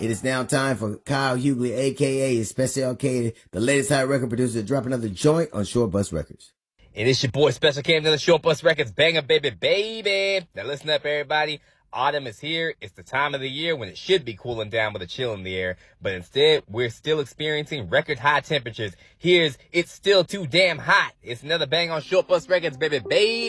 It is now time for Kyle Hughley, a.k.a. Special K, the latest hot record producer, to drop another joint on Short Bus Records. And it's your boy Special K, another Short Bus Records banger, baby. Now listen up, everybody. Autumn is here. It's the time of the year when it should be cooling down with a chill in the air. But instead, we're still experiencing record high temperatures. It's still too damn hot. It's another bang on Short Bus Records, baby.